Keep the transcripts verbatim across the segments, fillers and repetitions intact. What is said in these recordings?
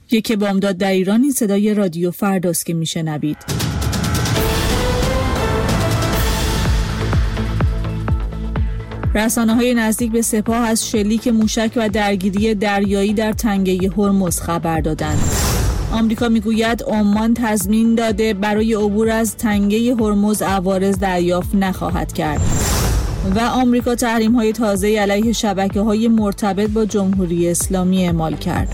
یک بامداد در ایران، این صدای رادیو فرداست که میشنوید. رسانه‌های نزدیک به سپاه از شلیک موشک و درگیری دریایی در تنگه هرمز خبر دادند. آمریکا میگوید عمان تضمین داده برای عبور از تنگه هرمز عوارض دریافت نخواهد کرد. و آمریکا تحریم‌های تازه علیه شبکه‌های مرتبط با جمهوری اسلامی اعمال کرد.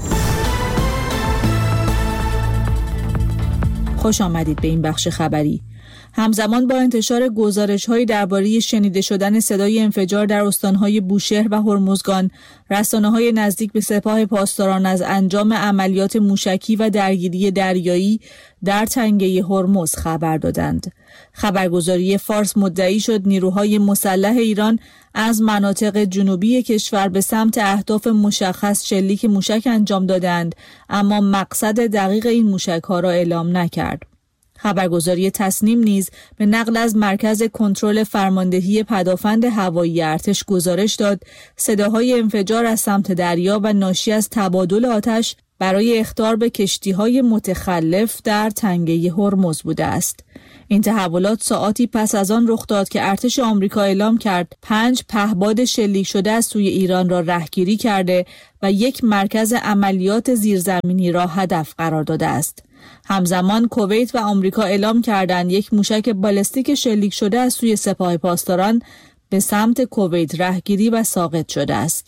خوش آمدید به این بخش خبری. همزمان با انتشار گزارش‌های درباره شنیده شدن صدای انفجار در استان‌های بوشهر و هرمزگان، رسانه‌های نزدیک به سپاه پاسداران از انجام عملیات موشکی و درگیری دریایی در تنگه هرمز خبر دادند. خبرگزاری فارس مدعی شد نیروهای مسلح ایران از مناطق جنوبی کشور به سمت اهداف مشخص شلیک موشک انجام دادند، اما مقصد دقیق این موشک‌ها را اعلام نکرد. خبرگزاری تصنیم نیز به نقل از مرکز کنترل فرماندهی پدافند هوایی ارتش گزارش داد صداهای انفجار از سمت دریا و ناشی از تبادل آتش برای اخطار به کشتی‌های متخلف در تنگه هرمز بوده است. این تحولات ساعاتی پس از آن رخ داد که ارتش آمریکا اعلام کرد پنج پهپاد شلیک شده از سوی ایران را رهگیری کرده و یک مرکز عملیات زیرزمینی را هدف قرار داده است. همزمان کویت و آمریکا اعلام کردند یک موشک بالستیک شلیک شده از سوی سپاه پاسداران به سمت کویت رهگیری و ساقط شده است.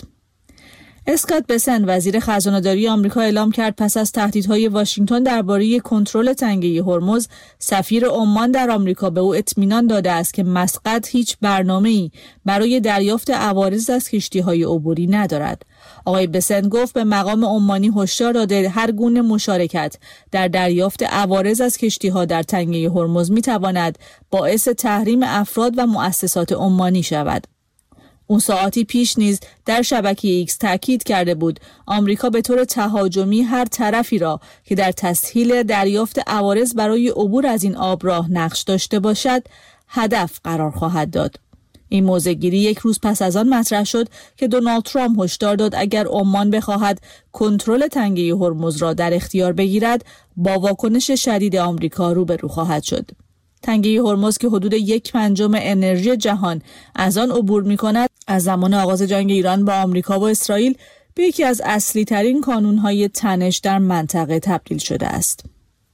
اسکات بسن وزیر خزانه‌داری آمریکا اعلام کرد پس از تهدیدهای واشنگتن درباره کنترل تنگه هرمز، سفیر عمان در آمریکا به او اطمینان داده است که مسقط هیچ برنامه‌ای برای دریافت عوارض از کشتی‌های عبوری ندارد. آقای بسن گفت به مقام عمانی هشدار داده هر گونه مشارکت در دریافت عوارض از کشتی‌ها در تنگه هرمز می‌تواند باعث تحریم افراد و مؤسسات عمانی شود. اون ساعتی پیش نیز در شبکه ایکس تاکید کرده بود آمریکا به طور تهاجمی هر طرفی را که در تسهیل دریافت عوارض برای عبور از این آبراه نقش داشته باشد هدف قرار خواهد داد. این موضع‌گیری یک روز پس از آن مطرح شد که دونالد ترامپ هشدار داد اگر عمان بخواهد کنترل تنگه هرمز را در اختیار بگیرد با واکنش شدید آمریکا روبرو خواهد شد. تنگه هرمز که حدود یک پنجم انرژی جهان از آن عبور می‌کند، از زمان آغاز جنگ ایران با آمریکا و اسرائیل به یکی از اصلی ترین کانون‌های تنش در منطقه تبدیل شده است.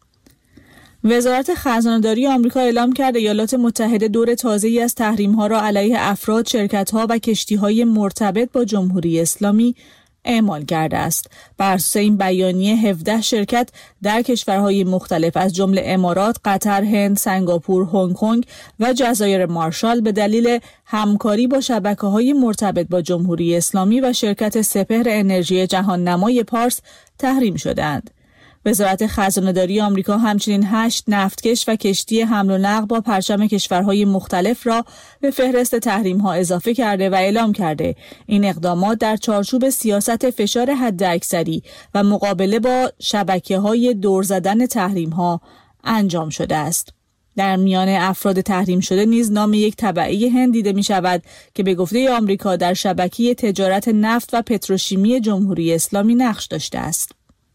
وزارت خزانه‌داری آمریکا اعلام کرد ایالات متحده دور تازه‌ای از تحریم‌ها را علیه افراد، شرکت‌ها و کشتی‌های مرتبط با جمهوری اسلامی اعمال کرده است. بر اساس این بیانیه هفده شرکت در کشورهای مختلف از جمله امارات، قطر، هند، سنگاپور، هنگ کنگ و جزایر مارشال به دلیل همکاری با شبکه‌های مرتبط با جمهوری اسلامی و شرکت سپهر انرژی جهان نمای پارس تحریم شدند. وزارت خزانه‌داری آمریکا همچنین هشت نفتکش و کشتی حمل و نقل با پرچم کشورهای مختلف را به فهرست تحریم‌ها اضافه کرده و اعلام کرده این اقدامات در چارچوب سیاست فشار حداکثری و مقابله با شبکه‌های دور زدن تحریم‌ها انجام شده است. در میان افراد تحریم شده نیز نام یک تبعه هند دیده می شود که به گفته آمریکا در شبکه تجارت نفت و پتروشیمی جمهوری اسلامی نقش داشته است.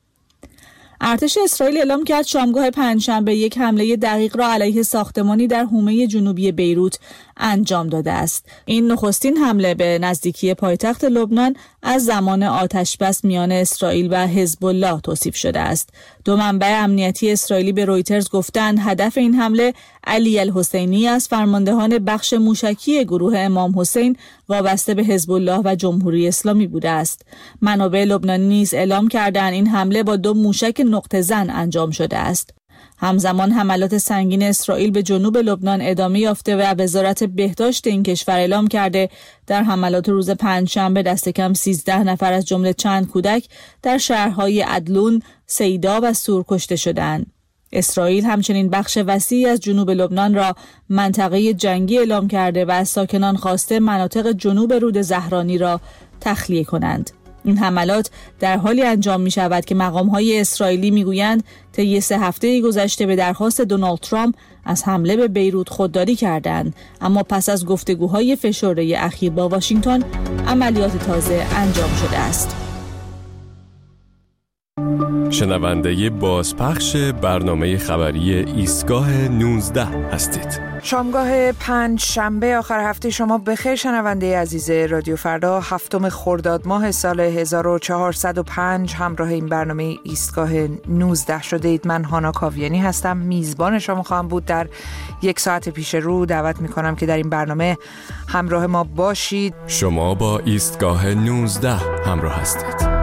ارتش اسرائیل اعلام کرد شامگاه پنجشنبه یک حمله دقیق را علیه ساختمانی در حومه جنوبی بیروت انجام داده است. این نخستین حمله به نزدیکی پایتخت لبنان از زمان آتشبس میان اسرائیل و حزب الله توصیف شده است. دو منبع امنیتی اسرائیلی به رویترز گفتند هدف این حمله علی الحسینی از فرماندهان بخش موشکی گروه امام حسین وابسته به حزب الله و جمهوری اسلامی بوده است. منابع لبنانی نیز اعلام کردند این حمله با دو موشک نقطه زن انجام شده است. همزمان حملات سنگین اسرائیل به جنوب لبنان ادامه یافته و وزارت بهداشت این کشور اعلام کرده در حملات روز پنجشنبه دست کم سیزده نفر از جمله چند کودک در شهرهای عدلون، سیدا و سور کشته شدند. اسرائیل همچنین بخش وسیعی از جنوب لبنان را منطقه جنگی اعلام کرده و از ساکنان خواسته مناطق جنوب رود زهرانی را تخلیه کنند. این حملات در حالی انجام می شود که مقام‌های اسرائیلی می گویند طی سه هفته گذشته به درخواست دونالد ترامپ از حمله به بیروت خودداری کردند، اما پس از گفتگوهای فشرده اخیر با واشنگتن عملیات تازه انجام شده است. شنونده بازپخش برنامه خبری ایستگاه نوزده هستید. شامگاه پنج شنبه آخر هفته شما بخیر شنونده عزیز رادیو فردا. هفتم خرداد ماه سال هزار و چهارصد و پنج همراه این برنامه ایستگاه نوزده شده اید. من هانا کاویانی هستم، میزبان شما خواهم بود در یک ساعت پیش رو. دعوت میکنم که در این برنامه همراه ما باشید. شما با ایستگاه نوزده همراه هستید.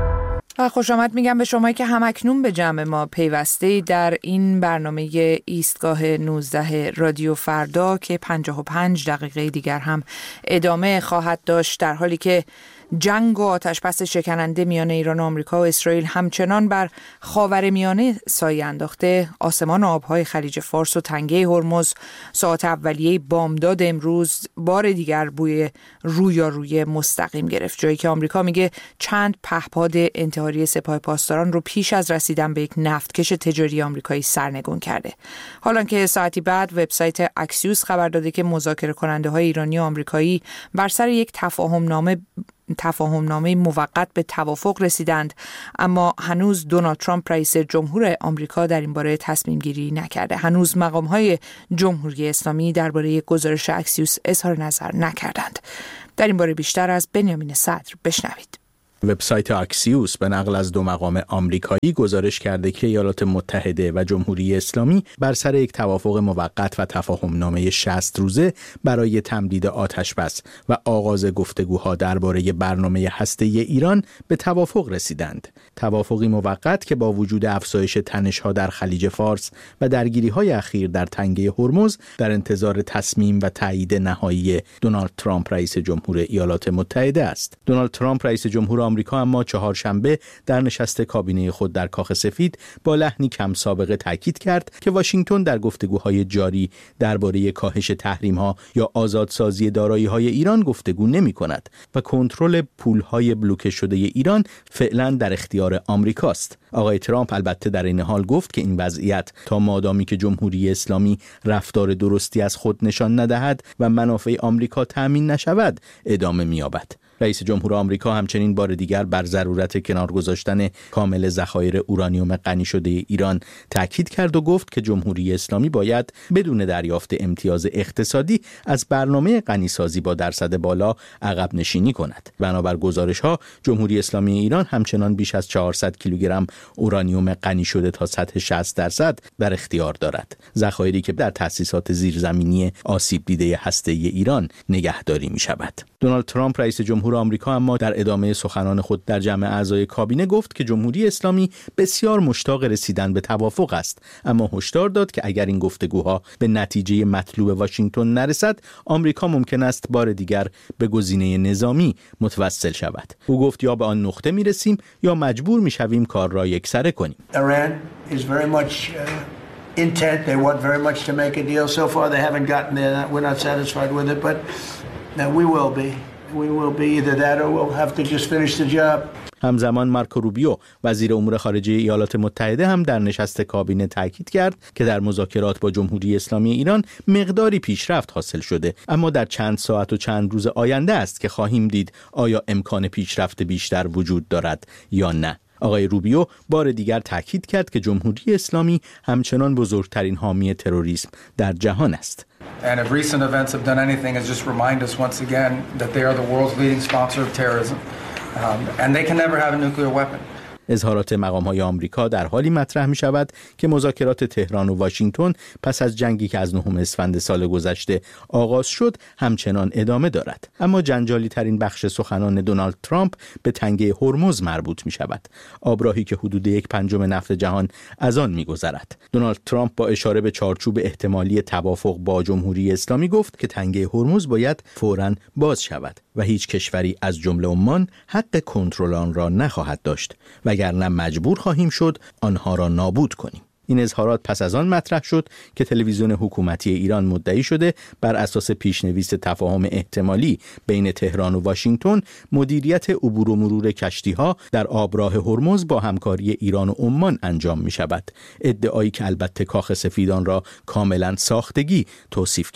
خوش آمد میگم به شما که همکنون به جمع ما پیوسته در این برنامه ایستگاه نوزده رادیو فردا که پنجاه و پنج دقیقه دیگر هم ادامه خواهد داشت، در حالی که جنگ و آتش‌بس شکننده میان ایران و آمریکا و اسرائیل همچنان بر خاورمیانه سایه انداخته. آسمان و آبهای خلیج فارس و تنگه هرمز ساعت اولیه بامداد امروز بار دیگر بوی رویارویی مستقیم گرفت، جایی که آمریکا میگه چند پهپاد انتحاری سپاه پاسداران رو پیش از رسیدن به یک نفتکش تجاری آمریکایی سرنگون کرده. حالا که ساعتی بعد وبسایت اکسیوس خبر داده که مذاکره کننده های ایرانی و آمریکایی بر سر یک تفاهم نامه تفاهم نامه موقت به توافق رسیدند، اما هنوز دونالد ترامپ رئیس جمهور آمریکا در این باره تصمیم گیری نکرده. هنوز مقام‌های جمهوری اسلامی درباره گزارش اکسیوس اظهار نظر نکردند. در این باره بیشتر از بنیامین صدر بشنوید. وبسایت اکسیوس به نقل از دو مقام آمریکایی گزارش کرده که ایالات متحده و جمهوری اسلامی بر سر یک توافق موقت و تفاهمنامه شصت روزه برای تمدید آتش‌بس و آغاز گفتگوها درباره برنامه هسته‌ای ایران به توافق رسیدند. توافقی موقت که با وجود افزایش تنش‌ها در خلیج فارس و درگیری‌های اخیر در تنگه هرمز در انتظار تصمیم و تایید نهایی دونالد ترامپ رئیس جمهور ایالات متحده است. دونالد ترامپ رئیس جمهور آمریکا اما چهارشنبه در نشست کابینه خود در کاخ سفید با لحنی کم سابقه تاکید کرد که واشنگتن در گفتگوهای جاری درباره کاهش تحریم‌ها یا آزادسازی دارایی‌های ایران گفتگو نمی‌کند و کنترل پول‌های بلوکه شده ایران فعلا در اختیار آمریکاست. آقای ترامپ البته در این حال گفت که این وضعیت تا مادامی که جمهوری اسلامی رفتار درستی از خود نشان ندهد و منافع آمریکا تأمین نشود ادامه می‌یابد. رئیس جمهور آمریکا همچنین بار دیگر بر ضرورت کنار گذاشتن کامل ذخایر اورانیوم غنی شده ایران تاکید کرد و گفت که جمهوری اسلامی باید بدون دریافت امتیاز اقتصادی از برنامه غنیسازی با درصد بالا عقب نشینی کند. بنابر گزارش‌ها جمهوری اسلامی ایران همچنان بیش از چهارصد کیلوگرم اورانیوم غنی شده تا سطح شصت درصد در اختیار دارد، ذخایری که در تأسیسات زیرزمینی آسیب دیده هسته‌ای ایران نگهداری می‌شود. دونالد ترامپ رئیس جمهور آمریکا اما در ادامه سخنان خود در جمع اعضای کابینه گفت که جمهوری اسلامی بسیار مشتاق رسیدن به توافق است، اما هشدار داد که اگر این گفتگوها به نتیجه مطلوب واشنگتن نرسد، آمریکا ممکن است بار دیگر به گزینه نظامی متوسل شود. او گفت یا به آن نقطه میرسیم یا مجبور میشویم کار را یکسره کنیم. Iran is very much uh, intent. They want very much to make a deal. So far they haven't gotten there. We're not satisfied with it, but uh, we will be. We will be either that or we'll have to just finish the job. همزمان مارکو روبیو وزیر امور خارجه ایالات متحده هم در نشست کابینه تاکید کرد که در مذاکرات با جمهوری اسلامی ایران مقداری پیشرفت حاصل شده، اما در چند ساعت و چند روز آینده است که خواهیم دید آیا امکان پیشرفت بیشتر وجود دارد یا نه. آقای روبیو بار دیگر تاکید کرد که جمهوری اسلامی همچنان بزرگترین حامی تروریسم در جهان است. And if recent events have done anything is just remind us once again that they are the world's leading sponsor of terrorism, um, and they can never have a nuclear weapon. اظهارات مقام‌های آمریکا در حالی مطرح می‌شود که مذاکرات تهران و واشنگتن پس از جنگی که از نهم اسفند سال گذشته آغاز شد همچنان ادامه دارد. اما جنجالی‌ترین بخش سخنان دونالد ترامپ به تنگه هرمز مربوط می‌شود، آبراهی که حدود یک پنجم نفت جهان از آن می‌گذرد. دونالد ترامپ با اشاره به چارچوب احتمالی توافق با جمهوری اسلامی گفت که تنگه هرمز باید فوراً باز شود و هیچ کشوری از جمله عمان حق کنترل آن را نخواهد داشت، وگرنه مجبور خواهیم شد آنها را نابود کنیم. این اظهارات پس از آن مطرح شد که تلویزیون حکومتی ایران مدعی شده بر اساس پیشنویس تفاهم احتمالی بین تهران و واشنگتن مدیریت عبور و مرور کشتی‌ها در آبراه هرمز با همکاری ایران و عمان انجام می شود، ادعایی که البته کاخ سفید آن را کاملا ساختگی توصیف کرد.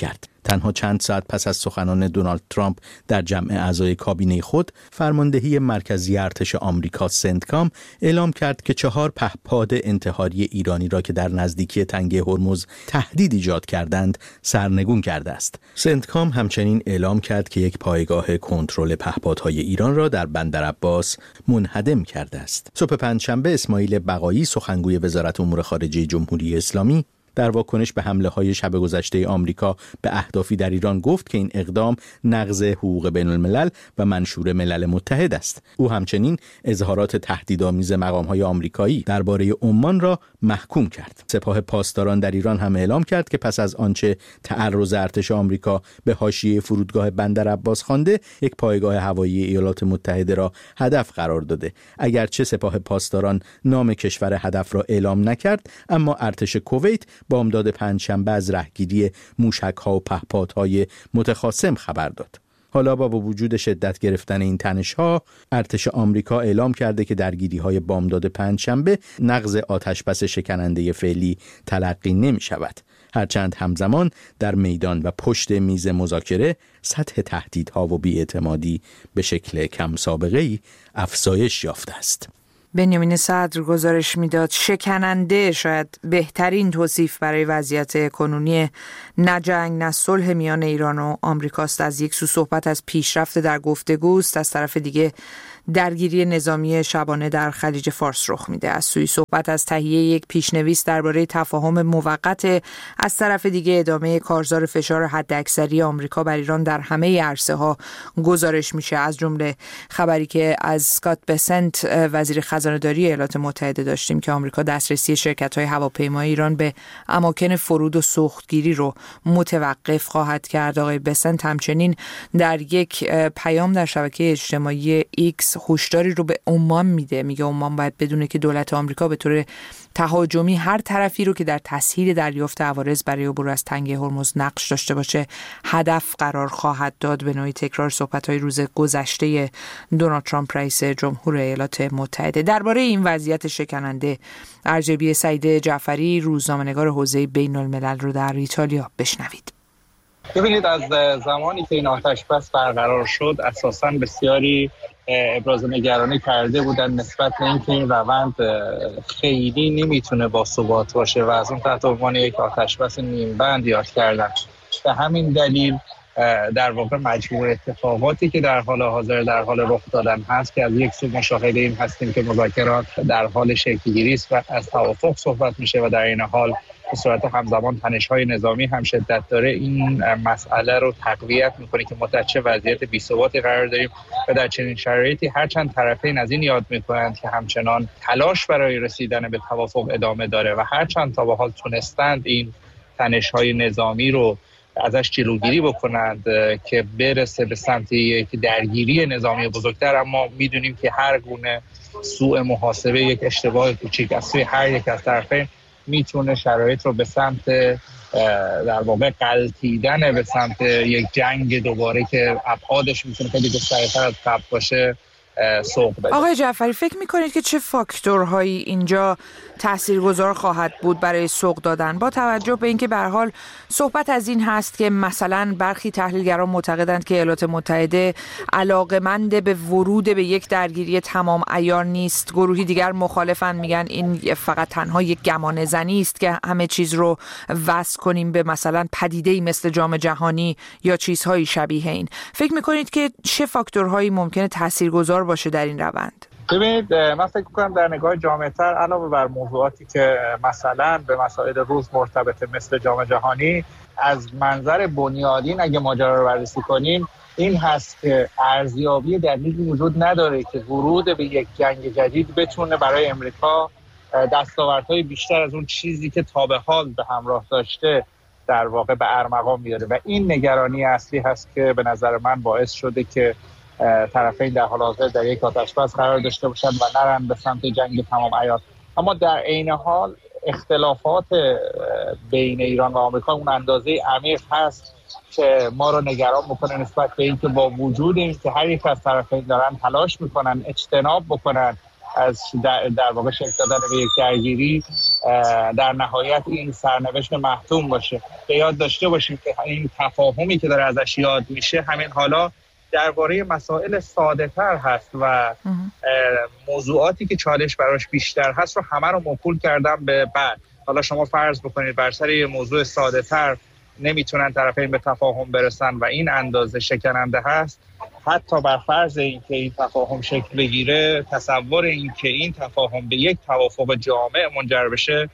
تنها چند ساعت پس از سخنان دونالد ترامپ در جمع اعضای کابینه خود، فرماندهی مرکزی ارتش آمریکا سنتکام اعلام کرد که چهار پهپاد انتحاری ایرانی را که در نزدیکی تنگه هرمز تهدید ایجاد کردند سرنگون کرده است. سنتکام همچنین اعلام کرد که یک پایگاه کنترل پهپادهای ایران را در بندر عباس منهدم کرده است. صبح پنجشنبه اسماعیل بقایی سخنگوی وزارت امور خارجه جمهوری اسلامی در واکنش به حمله‌های شب گذشته آمریکا به اهدافی در ایران گفت که این اقدام نقض حقوق بین الملل و منشور ملل متحد است. او همچنین اظهارات تهدیدآمیز مقام‌های آمریکایی درباره عمان را محکوم کرد. سپاه پاسداران در ایران هم اعلام کرد که پس از آنچه تعرض ارتش آمریکا به حاشیه فرودگاه بندر عباس خوانده، یک پایگاه هوایی ایالات متحده را هدف قرار داده. اگرچه سپاه پاسداران نام کشور هدف را اعلام نکرد، اما ارتش کویت بامداد پنجشنبه از رهگیری موشک‌ها و پهپادهای متخاصم خبر داد. حالا با وجود شدت گرفتن این تنش‌ها، ارتش آمریکا اعلام کرده که درگیری‌های بامداد پنجشنبه نقض آتشبس شکننده فعلی تلقی نمی‌شود. هرچند همزمان در میدان و پشت میز مذاکره سطح تهدیدها و بی‌اعتمادی به شکل کم سابقه‌ای افزایش یافته است. بنیامین صدر گزارش میداد شکننده شاید بهترین توصیف برای وضعیت کنونی نه جنگ نه صلح میان ایران و آمریکاست. از یک سو صحبت از پیشرفت در گفتگوست، از طرف دیگه درگیری نظامی شبانه در خلیج فارس رخ میده. از سوی صحبت از تهیه یک پیشنویس درباره تفاهم موقت، از طرف دیگه ادامه کارزار فشار حداکثری آمریکا بر ایران در همه عرصه ها گزارش میشه. از جمله خبری که از اسکات بسنت وزیر خزانه‌داری ایالات متحده داشتیم که آمریکا دسترسی شرکت‌های هواپیمایی ایران به اماکن فرود و سوختگیری رو متوقف خواهد کرد. آقای بسنت همچنین در یک پیام در شبکه اجتماعی ایکس هشداری رو به عمان میده. میگه عمان باید بدونه که دولت آمریکا به طور تهاجمی هر طرفی رو که در تسهیل دریافت عوارض برای عبور از تنگه هرمز نقش داشته باشه هدف قرار خواهد داد. به نوعی تکرار صحبت‌های روز گذشته دونالد ترامپ رئیس جمهور ایالات متحده. درباره این وضعیت شکننده ارجبی سعید جعفری روزنامه‌نگار حوزه بین الملل رو در ایتالیا بشنوید. ببینید، از زمانی که این آتشبس برقرار شد اساساً بسیاری ابراز نگرانی کرده بودن نسبت به اینکه این روند خیلی نمیتونه با ثبات باشه و از اون تحت عنوان یک آتشبس نیم بند یاد کردن. به همین دلیل در واقع مجموع اتفاقاتی که در حال حاضر در حال رخ دادن هست که از یک سو مشاهده این هستیم که مذاکرات در حال شکل‌گیری است و از توافق صحبت میشه و در این حال به صورت همزمان تنش‌های نظامی هم شدت داره. این مسئله رو تقویت می‌کنه که ما در چه وضعیت بی‌ثباتی قرار داریم و در چنین شرایطی هرچند طرفین از این یاد می‌کنند که همچنان تلاش برای رسیدن به توافق ادامه داره و هرچند تا به حال تونستند این تنش‌های نظامی رو ازش جلوگیری بکنند که برسه به سمت یک درگیری نظامی بزرگتر، اما می‌دونیم که هر گونه سوء محاسبه، یک اشتباه کوچیک از سوی هر یک از طرفین میتونه شرایط رو به سمت در واقع غلطیدن به سمت یک جنگ دوباره که ابعادش میتونه خیلی گسترده‌تر از قبل باشه سوق بده. آقای جعفری، فکر میکنید که چه فاکتورهایی اینجا تاثیرگذار خواهد بود برای سوق دادن، با توجه به اینکه به هر حال صحبت از این هست که مثلا برخی تحلیلگران معتقدند که ایالات متحده علاقه‌مند به ورود به یک درگیری تمام عیار نیست، گروهی دیگر مخالفن، میگن این فقط تنها یک گمان زنی است که همه چیز رو وصل کنیم به مثلا پدیده‌ای مثل جام جهانی یا چیزهای شبیه این. فکر میکنید که چه فاکتورهایی ممکنه تاثیرگذار باشه در این روند؟ ببینید، من فکر می‌کنم در نگاه جامع‌تر علاوه بر موضوعاتی که مثلا به مسائل روز مرتبطه مثل جام جهانی، از منظر بنیادین اگه ماجرا رو بررسی کنیم این هست که ارزیابی دقیقی وجود نداره که ورود به یک جنگ جدید بتونه برای امریکا دستاوردهای بیشتر از اون چیزی که تا به حال به همراه داشته در واقع به ارمغان بیاره و این نگرانی اصلی هست که به نظر من باعث شده که طرفین در حال حاضر در یک آتشبس قرار داشته باشند و نرن به سمت جنگ تمام عیار. اما در عین حال اختلافات بین ایران و آمریکا اون اندازه عمیق هست که ما رو نگران بکنه نسبت به اینکه با وجود اینکه هر یک از طرفین دارن تلاش میکنن اجتناب بکنن از در, در واقع شکل دادن به یک درگیری در نهایت این سرنوشت محتوم باشه. به یاد داشته باشیم که این تفاهمی که داره ازش یاد میشه همین حالا درباره مسائل ساده تر هست و موضوعاتی که چالش براش بیشتر هست رو همه رو موکول کردم به بعد. حالا شما فرض بکنید بر سر یه موضوع ساده تر نمیتونن طرفین به تفاهم برسن و این اندازه شکننده هست، حتی بر فرض اینکه این تفاهم شکل بگیره، تصور اینکه این تفاهم به یک توافق جامع منجر بشه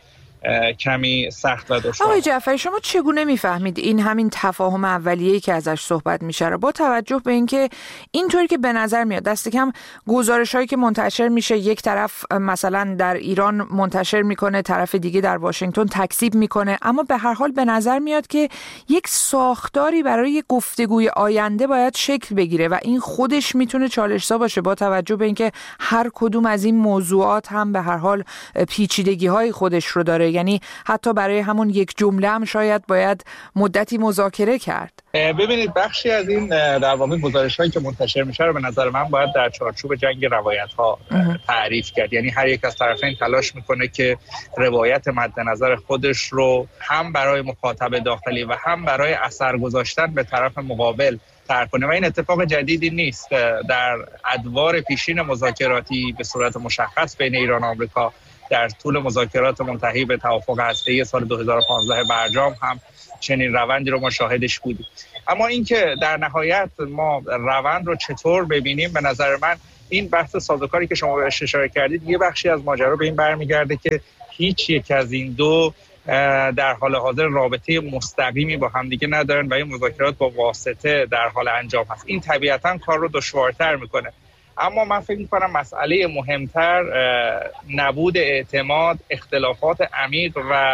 کمی سخت و دشوار. آقای جعفری شما چگونه میفهمید این همین تفاهم اولیه‌ای که ازش صحبت میشه رو با توجه به اینکه اینطوری که به نظر میاد دست کم گزارش‌هایی که منتشر میشه یک طرف مثلا در ایران منتشر میکنه، طرف دیگه در واشنگتن تکذیب میکنه، اما به هر حال به نظر میاد که یک ساختاری برای گفتگوی آینده باید شکل بگیره و این خودش میتونه چالش‌زا باشه با توجه به اینکه هر کدوم از این موضوعات هم به هر حال پیچیدگی‌های خودش رو داره. یعنی حتی برای همون یک جمله هم شاید باید مدتی مذاکره کرد. ببینید بخشی از این در واقع گزارش‌هایی که منتشر میشه رو به نظر من باید در چارچوب جنگ روایت‌ها تعریف کرد. یعنی هر یک از طرفین تلاش میکنه که روایت مد نظر خودش رو هم برای مخاطب داخلی و هم برای اثر گذاشتن به طرف مقابل تر کنه و این اتفاق جدیدی نیست. در ادوار پیشین مذاکراتی به صورت مشخص بین ایران و آمریکا در طول مذاکرات منتهی به توافق هسته‌ای سال دو هزار و پانزده برجام هم چنین روندی رو ما شاهدش بودیم. اما اینکه در نهایت ما روند رو چطور ببینیم، به نظر من این بحث سازوکاری که شما بهش اشاره کردید یه بخشی از ماجرا به این برمیگرده که هیچ یک از این دو در حال حاضر رابطه مستقیمی با همدیگه ندارن و این مذاکرات با واسطه در حال انجام هست. این طبیعتاً کار رو دشوارتر میکنه. اما من فکر می‌کنم مسئله مهمتر نبود اعتماد، اختلافات عمیق و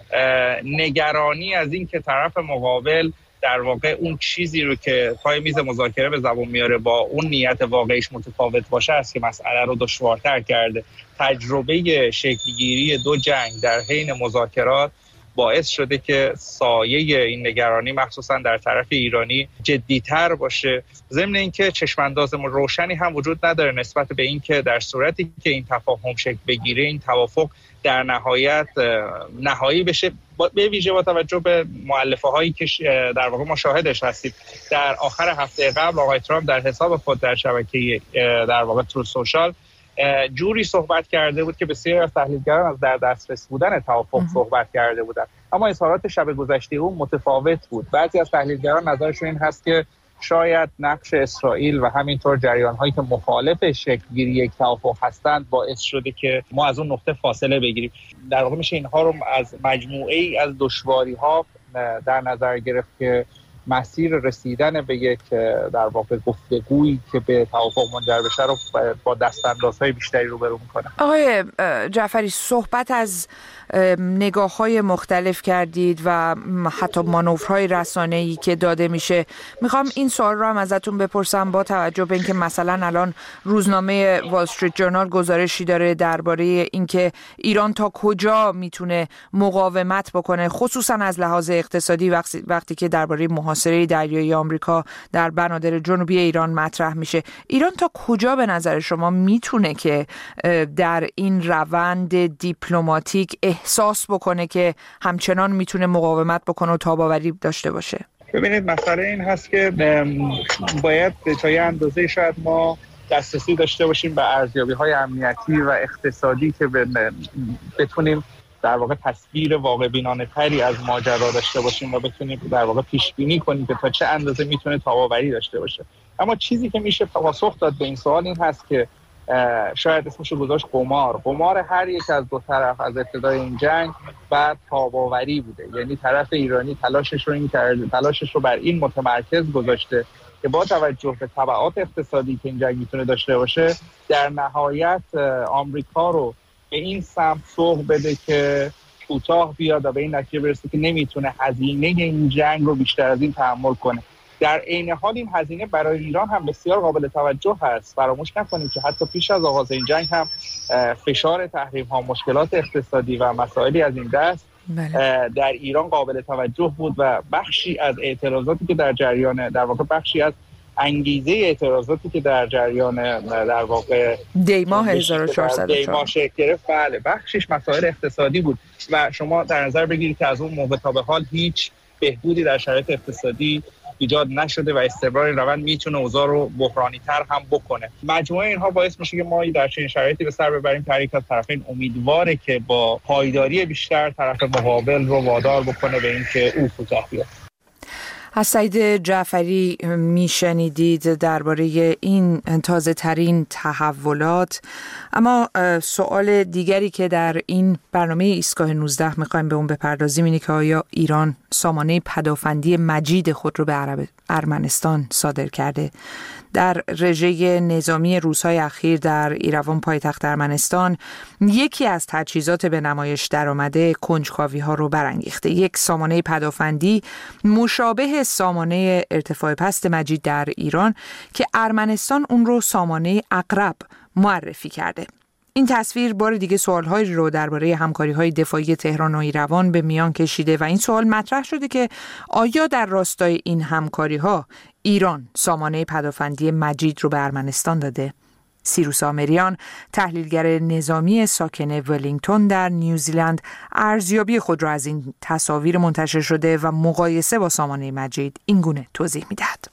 نگرانی از این که طرف مقابل در واقع اون چیزی رو که پای میز مذاکره به زبون میاره با اون نیت واقعیش متفاوت باشه است که مسئله رو دشوارتر کرده. تجربه شکلگیری دو جنگ در حین مذاکرات باعث شده که سایه این نگرانی مخصوصا در طرف ایرانی جدی‌تر باشه. ضمن اینکه چشم‌انداز روشنی هم وجود نداره نسبت به اینکه در صورتی که این تفاهم شکل بگیره، این توافق در نهایت نهایی بشه، به ویژه با توجه به مؤلفه‌هایی که در واقع ما شاهدش هستیم. در آخر هفته قبل آقای ترامپ در حساب خود در شبکه در واقع ترو سوشال جوری صحبت کرده بود که بسیاری از تحلیلگران از در دسترس بودن توافق صحبت کرده بودند، اما اظهارات شب گذشته اون متفاوت بود. بعضی از تحلیلگران نظرشون این هست که شاید نقش اسرائیل و همینطور جریان‌هایی که مخالف شکل‌گیری یک توافق هستند باعث شده که ما از اون نقطه فاصله بگیریم. در واقع میشه اینها رو از مجموعه‌ای از دشواری‌ها در نظر گرفت که مسیر رسیدن به یک در واقع گفتگویی که به توافق منجر بشه رو با دستاندازهای بیشتری روبرو میکنه. آقای جعفری صحبت از نگاه‌های مختلف کردید و حتی مانورهای رسانه‌ای که داده میشه. میخوام این سوال رو هم ازتون بپرسم با توجه به اینکه مثلا الان روزنامه وال استریت جورنال گزارشی داره درباره اینکه ایران تا کجا میتونه مقاومت بکنه، خصوصا از لحاظ اقتصادی وقتی, وقتی که درباره محاصره دریایی آمریکا در بنادر جنوبی ایران مطرح میشه. ایران تا کجا به نظر شما میتونه که در این روند دیپلماتیک احساس بکنه که همچنان میتونه مقاومت بکنه و تاباوری داشته باشه؟ ببینید مسئله این هست که باید به تا یه اندازه شاید ما دسترسی داشته باشیم به ارزیابی‌های امنیتی و اقتصادی که بتونیم در واقع تصویر واقع بینانه تری از ماجرا داشته باشیم و بتونیم در واقع پیش بینی کنیم که تا چه اندازه میتونه تاباوری داشته باشه. اما چیزی که میشه پاسخ داد به این سوال این هست که شاید اسمش رو گذاشت قمار. قمار هر یک از دو طرف از ابتدای این جنگ و تاباوری بوده. یعنی طرف ایرانی تلاشش رو این کرده، تلاشش رو بر این متمرکز گذاشته که با توجه به تبعات اقتصادی که این جنگ میتونه داشته باشه در نهایت آمریکا رو به این سمت سوق بده که کوتاه بیاد و به این نتیجه برسه که نمیتونه هزینه این جنگ رو بیشتر از این تحمل کنه. در عین حال این هزینه برای ایران هم بسیار قابل توجه هست. فراموش نکنید که حتی پیش از آغاز این جنگ هم فشار تحریم ها، مشکلات اقتصادی و مسائلی از این دست بله. در ایران قابل توجه بود و بخشی از اعتراضاتی که در جریان در واقع بخشی از انگیزه اعتراضاتی که در جریان در واقع دی ماه هزار و چهارصد و چهار شکل گرفت، بله بخشش مسائل اقتصادی بود و شما در نظر بگیرید که از اون موقع تا به حال هیچ بهبودی در شرایط اقتصادی ایجاد نشده و استمرار این روند میتونه اوضاع رو بحرانی تر هم بکنه. مجموعه اینها باعث میشه که ما در چنین شرایطی به سر ببریم. هر یک از طرفین امیدواره که با پایداری بیشتر طرف مقابل رو وادار بکنه به اینکه او کوتاه بیاد. از سعید جعفری میشنیدید درباره این تازه ترین تحولات. اما سوال دیگری که در این برنامه ایستگاه نوزده میخوایم به اون بپردازیم اینه که آیا ایران سامانه پدافندی مجید خود رو به عرب ارمنستان صادر کرده؟ در رژه نظامی روزهای اخیر در ایروان پایتخت ارمنستان یکی از تجهیزات به نمایش درآمده کنجکاوی ها رو برانگیخته. یک سامانه پدافندی مشابه سامانه ارتفاع پست مجید در ایران که ارمنستان اون رو سامانه عقرب معرفی کرده. این تصویر بار دیگه سوال‌هایی رو درباره همکاری‌های دفاعی تهران و ایروان به میان کشیده و این سوال مطرح شده که آیا در راستای این همکاری‌ها ایران سامانه پدافندی مجید رو به ارمنستان داده؟ سیروس آمریان، تحلیلگر نظامی ساکن ولینگتون در نیوزیلند، ارزیابی خود را از این تصاویر منتشر شده و مقایسه با سامانه مجید اینگونه توضیح می‌دهد.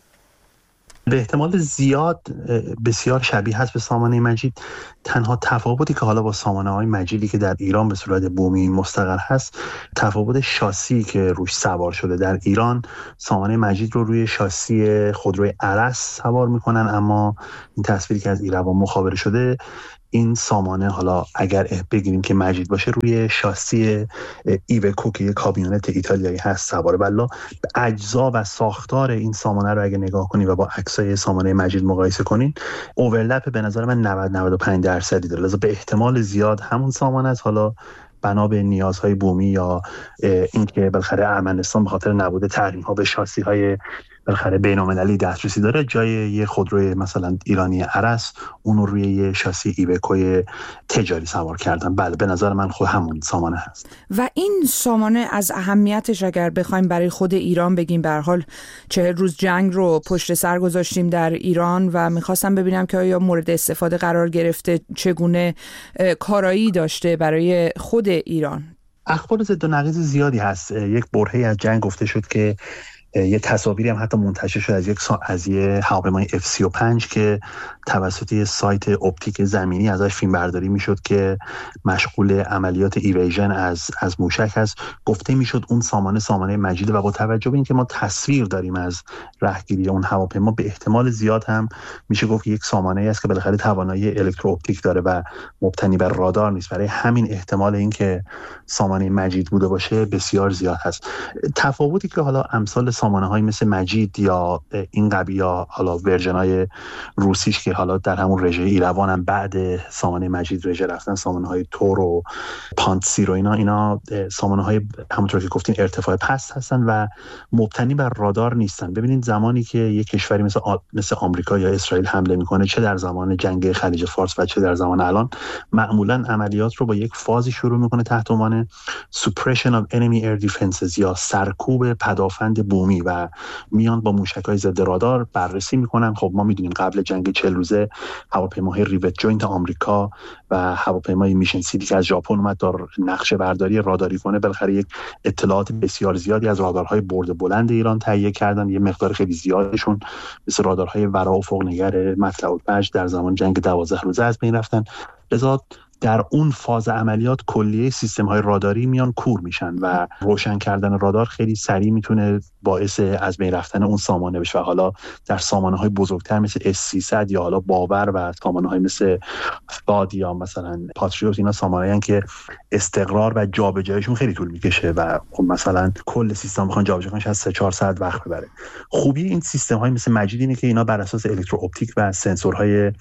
به احتمال زیاد بسیار شبیه هست به سامانه مجید. تنها تفاوتی که حالا با سامانه‌های مجیدی که در ایران به صورت بومی مستقر هست، تفاوت شاسی که روش سوار شده. در ایران سامانه مجید رو روی شاسی خودروی ارس سوار میکنن، اما این تصویری که از ایروان مخابره شده، این سامانه حالا اگر بگیریم که مجید باشه روی شاسی ایوکو که یک کامیونت ایتالیایی هست سواره. والا اجزا و ساختار این سامانه رو اگه نگاه کنیم و با عکسای سامانه مجید مقایسه کنین، اورلپ به نظر من نود تا نود و پنج درصدی داره. لذا به احتمال زیاد همون سامانه است. حالا بنا به نیازهای بومی یا اینکه بالاخره ارمنستان به خاطر نبود تحریم‌ها به شاسی‌های بالاخره بین‌المللی دسترسی داره، جای یه خودروی مثلا ایرانی ارس اون رو روی یه شاسی ایوکوی تجاری سوار کردن. بله به نظر من خود همون سامانه هست. و این سامانه از اهمیتش اگر بخوایم برای خود ایران بگیم، به هر حال چهل روز جنگ رو پشت سر گذاشتیم در ایران و میخواستم ببینم که آیا مورد استفاده قرار گرفته، چگونه کارایی داشته برای خود ایران. اخبار ضد و نقیض زیادی هست. یک برهه‌ای از جنگ گفته شد که یه تصاویری هم حتی منتشر شد از یک سا... از یه هواپیمای اف سی و پنج که توسط یه سایت اپتیک زمینی ازش فیلم برداری میشد که مشغول عملیات ایویژن از از موشک هست. گفته میشد اون سامانه سامانه مجیده و با توجه به اینکه ما تصویر داریم از رهگیری اون هواپیما، به احتمال زیاد هم میشه گفت یک سامانه است که بالاخره توانایی الکترو اپتیک داره و مبتنی بر رادار نیست. برای همین احتمال اینکه سامانه مجید بوده باشه بسیار زیاد هست. تفاوتی که حالا امثال سامانه‌های مثل مجید یا این قبیل یا حالا ورژن‌های روسیش که حالا در همون رژه ایروان هم بعد سامانه مجید رژه رفتن، سامانه‌های تور و پانتسیر و اینا اینا سامانه‌های همونطور که گفتین ارتفاع پست هستن و مبتنی بر رادار نیستن. ببینید زمانی که یک کشوری مثل آ... مثل آمریکا یا اسرائیل حمله میکنه، چه در زمان جنگ خلیج فارس و چه در زمان الان، معمولاً عملیات رو با یک فازی شروع میکنه تحت عنوان suppression of enemy air defenses یا سرکوب پدافند بومی و میان با موشک‌های ضد رادار بررسی میکنن. خب ما میدونیم قبل جنگ چهل روزه هواپیماهای ریوت جوینت آمریکا و هواپیمای میشن سیتی که از ژاپن اومد در نقشه برداری راداری کنه، بالاخره یک اطلاعات بسیار زیادی از رادارهای برد بلند ایران تهیه کردن. یه مقدار خیلی زیادشون مثل رادارهای ورا و فوق نگر مطلع الفجر در زمان جنگ دوازده روزه از بین رفتن. لذا در اون فاز عملیات کلیه سیستم های راداری میان کور میشن و روشن کردن رادار خیلی سریع میتونه باعث از بین رفتن اون سامانه بشه. و حالا در سامانه های بزرگتر مثل اس سیصد یا حالا باور و سامانه های مثل فاد یا مثلا پاتریوت، اینا سامانه هستن که استقرار و جابجاییشون خیلی طول میکشه و خب مثلا کل سیستم بخوان جابجا کنن از سه چهار ساعت وقت ببره. خوبی این سیستم های مثل مجید اینه که اینا بر اساس الکترو اپتیک و سنسورهای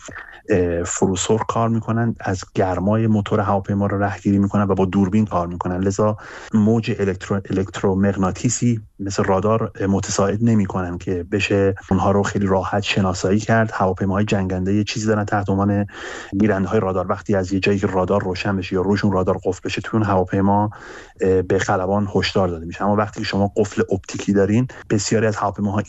فروسور کار میکنن، از گرمای موتور هواپیما رو رهگیری میکنن و با دوربین کار میکنن. لذا موج الکترو الکترومغناطیسی مثل رادار متساعد نمیکنن که بشه اونها رو خیلی راحت شناسایی کرد. هواپیماهای جنگنده یه چیزی دارن تحت عنوان گیرنده‌های رادار. وقتی از یه جایی که رادار روشن بشه یا روشون رادار قفل بشه، تو اون هواپیما به خلبان هشدار داده میشه. اما وقتی شما قفل اپتیکی دارین، بسیاری از هواپیماها این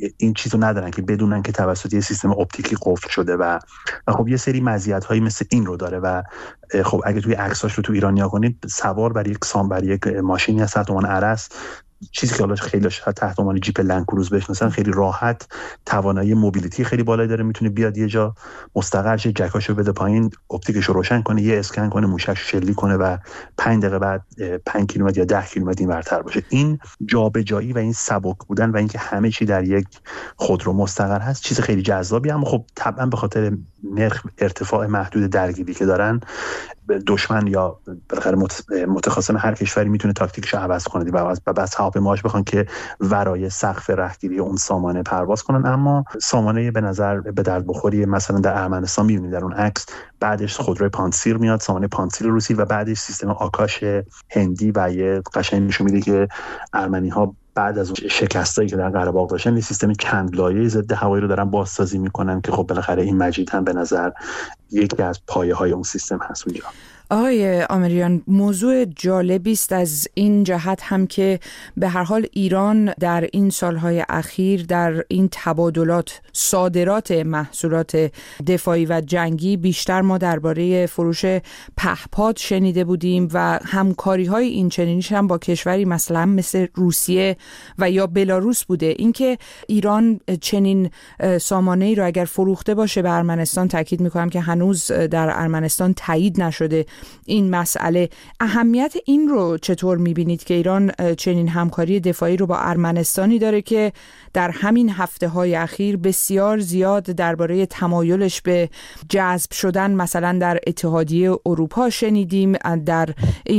این چیزو ندارن که بدونن که توسط یه سیستم اپتیکی قفل شده و و خب یه سری مزیت‌هایی مثل این رو داره و خب اگه توی عکساش رو تو ایران نگاه کنید، سوار بر یک سام بر یک ماشینی از تحت عنوان عرس، چیزی که حالا خیلی تحت عنوان جیپ لنکروز بشناسن، خیلی راحت توانایی موبیلیتی خیلی بالایی داره، میتونه بیاد یه جا مستقر شه، جکاشو بده پایین، اپتیکش رو روشن کنه، یه اسکن کنه، موشک شلیک کنه و پنج دقیقه بعد پنج کیلومتر یا ده کیلومتر این ورتر باشه. این جابجایی و این سبک بودن و اینکه همه چی در یک خودرو مستقر هست چیز خیلی جذابی، اما خب طبعا به خاطر نرخ ارتفاع محدود درگیری که دارن، دشمن یا بالاخره متخاصم هر کشوری میتونه تاکتیکش رو عوض کنه و بس هواپیماهاش بخوان که ورای سقف رهگیری اون سامانه پرواز کنن. اما سامانه به نظر به درد بخوری مثلا در ارمنستان میبینید در اون عکس، بعدش خودروی پانسیر میاد، سامانه پانسیر روسی، و بعدش سیستم آکاش هندی و یه قشنگ نشون میده که ارمنی‌ها بعد از اون شکستایی که در قره باغ داشتن یه سیستم چند لایه ضد هوایی رو دارن بازسازی میکنن که خب بالاخره این مجید هم به نظر یکی از پایه‌های اون سیستم هست اونجا. آقای آمریان، موضوع جالبی است از این جهت هم که به هر حال ایران در این سالهای اخیر در این تبادلات صادرات محصولات دفاعی و جنگی بیشتر ما درباره فروش پهپاد شنیده بودیم و همکاری‌های این چنینیش هم با کشوری مثلا مثل روسیه و یا بلاروس بوده. اینکه ایران چنین سامانه‌ای رو اگر فروخته باشه به ارمنستان، تاکید می‌کنم که هنوز در ارمنستان تایید نشده این مسئله، اهمیت این رو چطور میبینید که ایران چنین همکاری دفاعی رو با ارمنستانی داره که در همین هفته‌های اخیر بسیار زیاد درباره تمایلش به جذب شدن مثلا در اتحادیه اروپا شنیدیم، در این